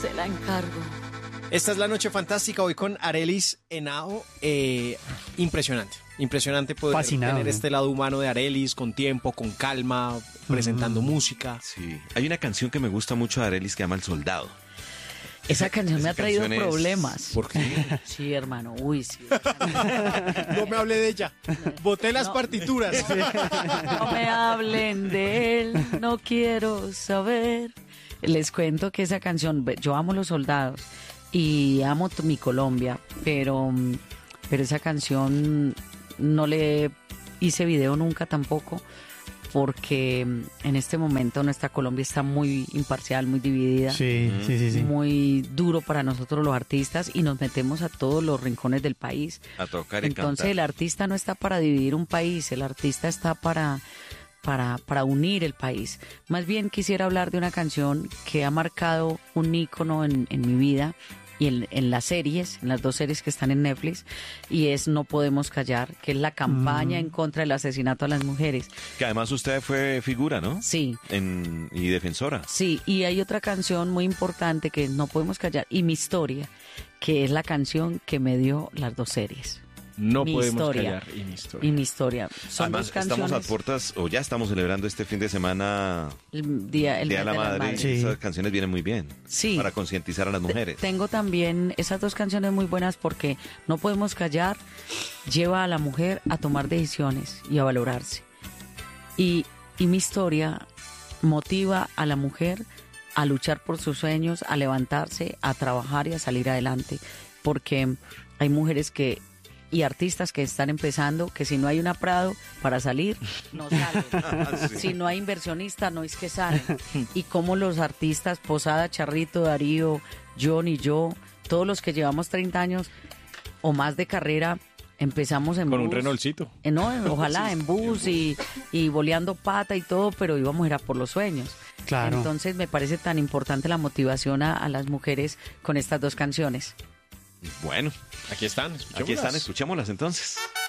se la encargo. Esta es la noche fantástica hoy con Arelis Henao. Impresionante poder Fascinado, tener ¿no? este lado humano de Arelis, con tiempo, con calma, presentando música. Sí, hay una canción que me gusta mucho de Arelis que se llama El Soldado. Esa canción me ha traído canción es- problemas. ¿Por qué? Sí, hermano, uy, sí. No me hable de ella. Boté las No. partituras. No me hablen de él, no quiero saber. Les cuento que esa canción, yo amo los soldados y amo mi Colombia, pero esa canción no le hice video nunca tampoco, porque en este momento nuestra Colombia está muy imparcial, muy dividida. Sí. Muy duro para nosotros los artistas y nos metemos a todos los rincones del país. A tocar y Entonces cantar. el artista no está para dividir un país, el artista está para unir el país. Más bien quisiera hablar de una canción que ha marcado un ícono en mi vida y en las series, en las 2 series que están en Netflix, y es No Podemos Callar, que es la campaña en contra del asesinato a las mujeres. Que además usted fue figura, ¿no? Sí. Y defensora. Sí, y hay otra canción muy importante que es No Podemos Callar y Mi Historia, que es la canción que me dio las 2 series. No Mi podemos historia. callar. Y mi historia. Y Mi Historia. Son Además, 2 canciones. estamos a puertas, o ya estamos celebrando este fin de semana El Día Día de la Madre. Sí. Esas canciones vienen muy bien. Sí. Para concientizar a las mujeres. Tengo también esas 2 canciones muy buenas porque No Podemos Callar lleva a la mujer a tomar decisiones y a valorarse. Y Mi Historia motiva a la mujer a luchar por sus sueños, a levantarse, a trabajar y a salir adelante. Porque hay mujeres y artistas que están empezando, que si no hay una Prado para salir, no salen. Sí. Si no hay inversionista, no es que salen. Y como los artistas, Posada, Charrito, Darío, John y yo, todos los que llevamos 30 años o más de carrera, empezamos en Con bus. un Renaultcito. No, ojalá, en bus y boleando pata y todo, pero íbamos a ir a por los sueños. Claro. Entonces me parece tan importante la motivación a las mujeres con estas 2 canciones. Bueno, Aquí están. aquí están, escuchémoslas entonces.